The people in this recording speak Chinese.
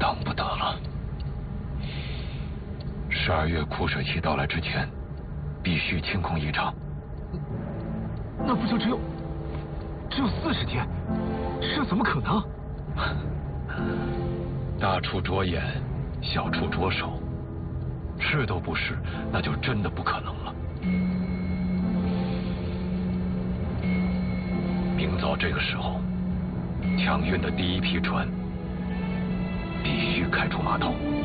等不得了。12月枯水期到来之前，必须清空一场。 那不就只有40天？这怎么可能？ 大处着眼，小处着手，是都不是，那就真的不可能了。明早这个时候，抢运的第一批船必须开出码头。